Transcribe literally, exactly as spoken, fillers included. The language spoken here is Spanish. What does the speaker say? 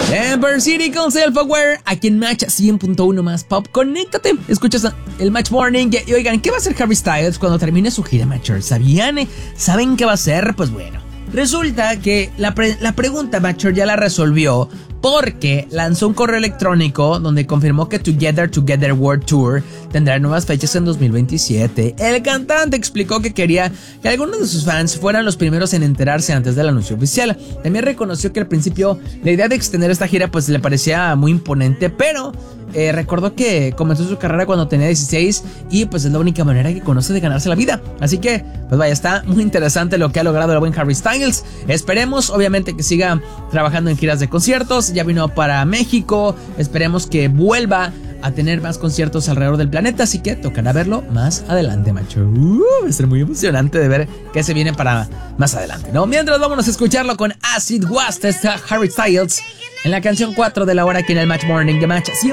Ember City con Self-Aware, aquí en Match cien punto uno más Pop. Conéctate, escuchas el Match Morning. Y oigan, ¿qué va a hacer Harry Styles cuando termine su gira, Matchers? ¿Sabían? ¿Saben qué va a hacer? Pues bueno, resulta que la, pre- la pregunta, Matcher, ya la resolvió, porque lanzó un correo electrónico donde confirmó que Together Together World Tour tendrá nuevas fechas en dos mil veintisiete. El cantante explicó que quería que algunos de sus fans fueran los primeros en enterarse antes del anuncio oficial. También reconoció que al principio la idea de extender esta gira pues le parecía muy imponente, pero eh, recordó que comenzó su carrera cuando tenía dieciséis y pues es la única manera que conoce de ganarse la vida. Así que pues vaya, está muy interesante lo que ha logrado el buen Harry Styles. Esperemos obviamente que siga trabajando en giras de conciertos. Ya vino para México, esperemos que vuelva a tener más conciertos alrededor del planeta, así que tocará verlo más adelante, macho. Uh, va a ser muy emocionante de ver qué se viene para más adelante, ¿no? Mientras, vámonos a escucharlo con Acid Waste, está Harry Styles en la canción cuatro de la hora aquí en el Match Morning de Match